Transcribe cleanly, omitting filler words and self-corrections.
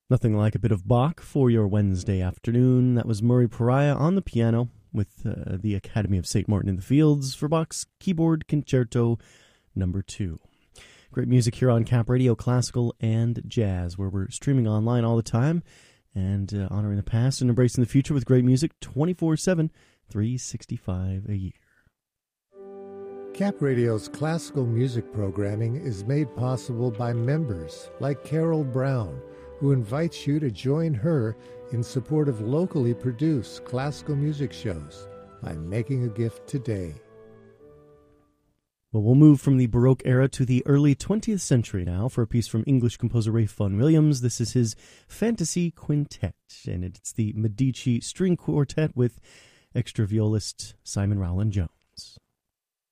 Nothing like a bit of Bach for your Wednesday afternoon. That was Murray Pariah on the piano with the Academy of St. Martin in the Fields for Bach's Keyboard Concerto No. 2. Great music here on Cap Radio, classical and jazz, where we're streaming online all the time and honoring the past and embracing the future with great music 24/7, 365 a year. Cap Radio's classical music programming is made possible by members like Carol Brown, who invites you to join her in support of locally produced classical music shows by making a gift today. Well, we'll move from the Baroque era to the early 20th century now for a piece from English composer Ralph Vaughan Williams. This is his Fantasy Quintet, and it's the Medici String Quartet with extra violist Simon Rowland Jones.